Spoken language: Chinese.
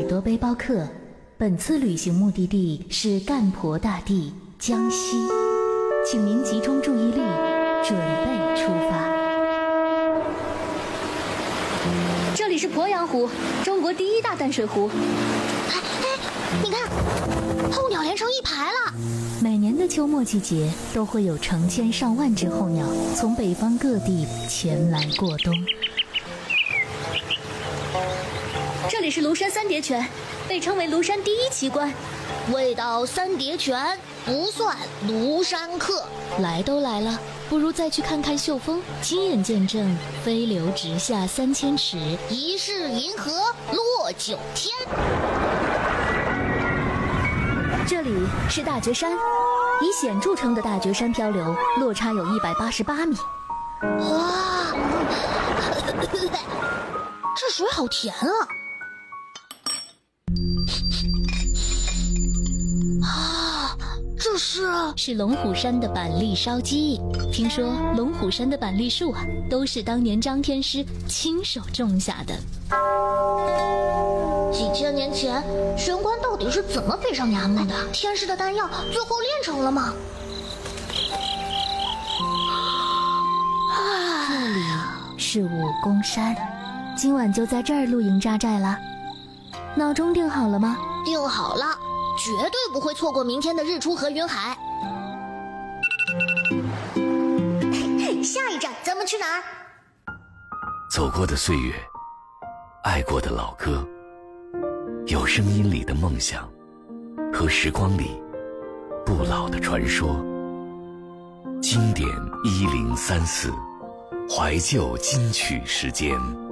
多背包客，本次旅行目的地是干婆大地江西，请您集中注意力，准备出发。 这里是鄱阳湖，中国第一大淡水湖。 你看，候鸟连成一排了。 每年的秋末季节，都会有成千上万只候鸟从北方各地前来过冬。 这里是庐山三叠泉，被称为庐山第一奇观。 未到三叠泉不算庐山客。 来都来了，不如再去看看秀峰，亲眼见证飞流直下3000尺， 疑是银河落9天。 这里是大觉山，以险著称的大觉山漂流落差有188米。 哇，这水好甜啊！这是龙虎山的板栗烧鸡。听说龙虎山的板栗树啊，都是当年张天师亲手种下的。 几千年前，玄关到底是怎么飞上衙门的？天师的丹药最后炼成了吗？ 这里是武功山，今晚就在这儿露营扎寨了。闹钟定好了吗？ 定好了，绝对不会错过明天的日出和云海。下一站咱们去哪儿？ 走过的岁月，爱过的老歌，有声音里的梦想，和时光里不老的传说。经典1034，怀旧金曲时间。